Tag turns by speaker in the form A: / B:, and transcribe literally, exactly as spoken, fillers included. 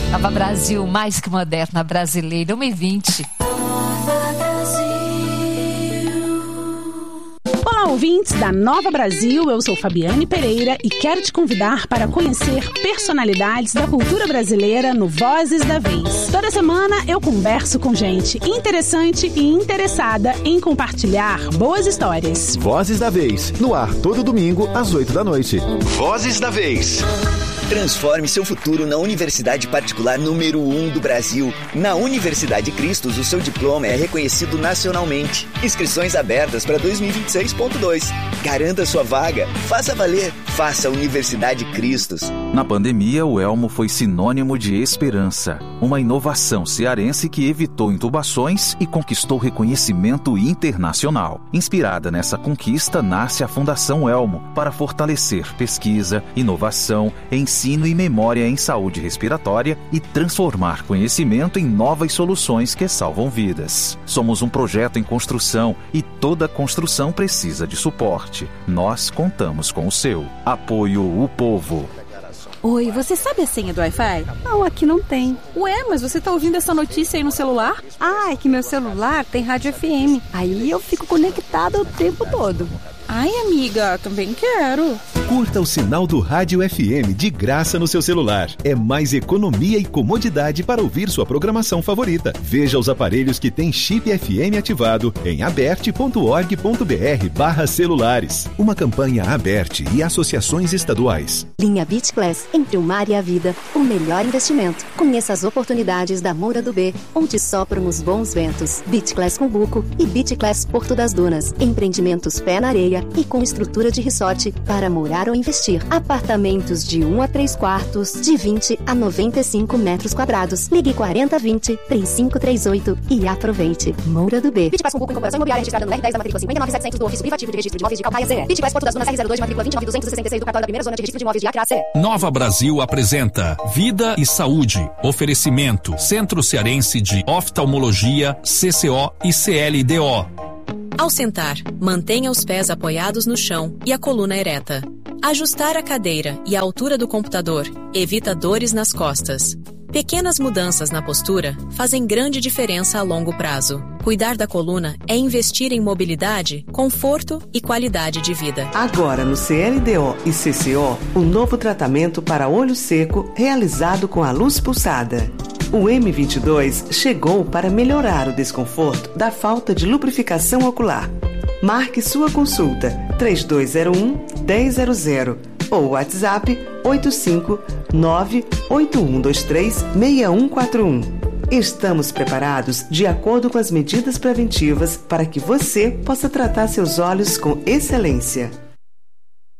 A: Nova Brasil, mais que moderna, brasileira, uma e vinte.
B: Olá, ouvintes da Nova Brasil, eu sou Fabiane Pereira e quero te convidar para conhecer personalidades da cultura brasileira no Vozes da Vez. Toda semana eu converso com gente interessante e interessada em compartilhar boas histórias.
C: Vozes da Vez, no ar todo domingo às oito da noite.
D: Vozes da Vez. Transforme seu futuro na universidade particular número um do Brasil. Na Universidade Cristos, o seu diploma é reconhecido nacionalmente. Inscrições abertas para dois mil e vinte e seis ponto dois. Garanta sua vaga. Faça valer. Faça Universidade Cristos.
E: Na pandemia, o Elmo foi sinônimo de esperança. Uma inovação cearense que evitou intubações e conquistou reconhecimento internacional. Inspirada nessa conquista, nasce a Fundação Elmo para fortalecer pesquisa, inovação, ensino e memória em saúde respiratória e transformar conhecimento em novas soluções que salvam vidas. Somos um projeto em construção e toda construção precisa de suporte. Nós contamos com o seu. Apoio O Povo.
F: Oi, você sabe a senha do Wi-Fi?
G: Não, aqui não tem.
F: Ué, mas você tá ouvindo essa notícia aí no celular?
G: Ah, é que meu celular tem rádio F M. Aí eu fico conectada o tempo todo.
F: Ai, amiga, também quero.
H: Curta o sinal do Rádio F M de graça no seu celular. É mais economia e comodidade para ouvir sua programação favorita. Veja os aparelhos que têm chip F M ativado em aberte ponto org ponto br barra celulares. Uma campanha Aberte e associações estaduais.
I: Linha Beach Class, entre o mar e a vida, o melhor investimento. Conheça as oportunidades da Moura do B, onde sopram os bons ventos. Beach Class Cumbuco e Beach Class Porto das Dunas. Empreendimentos pé na areia e com estrutura de resort para morar ou investir. Apartamentos de um a três quartos, de vinte a noventa e cinco metros quadrados. Ligue quarenta vinte, trinta e cinco trinta e oito e aproveite. Moura do B.
J: Bitclass Cumbuco Incorporação Imobiliária registrada no R dez da matrícula cinquenta e nove mil e setecentos do ofício privativo de registro de imóveis de Calcaia C. Bitclass Porto das Dunas R zero dois, matrícula vinte e nove mil duzentos e sessenta e seis do cartório da primeira zona de registro de imóveis de Acre C.
K: Nova Brasil apresenta Vida e Saúde. Oferecimento Centro Cearense de Oftalmologia, C C O e C L D O.
L: Ao sentar, mantenha os pés apoiados no chão e a coluna ereta. Ajustar a cadeira e a altura do computador evita dores nas costas. Pequenas mudanças na postura fazem grande diferença a longo prazo. Cuidar da coluna é investir em mobilidade, conforto e qualidade de vida.
M: Agora no C L D O e C C O, o novo tratamento para olho seco realizado com a luz pulsada. O M vinte e dois chegou para melhorar o desconforto da falta de lubrificação ocular. Marque sua consulta três dois zero um, um zero zero zero ou WhatsApp oito cinco nove oito um dois três seis um quatro um. Estamos preparados de acordo com as medidas preventivas para que você possa tratar seus olhos com excelência.